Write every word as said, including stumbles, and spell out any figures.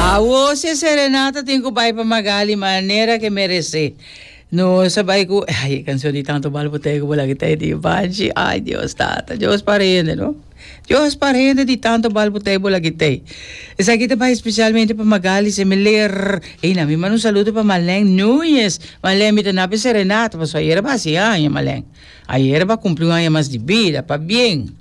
A você, Serenata, tem que vai para Magali maneira que merece. No, sabay ko, ay, canción di tanto mal po tayo wala kita di banji. Ay, Dios, tata. Dios parende, no? Dios parende di tanto mal po tayo wala kita. Esa kita ba especialmente pa Magali se meler. Eh, na, mi man un saludo pa Maleng Núñez. Maleng, mi tanapi Serenata. Paso ayer ba siya, Maleng. Ayer ba cumplió un año más de vida, pa bien.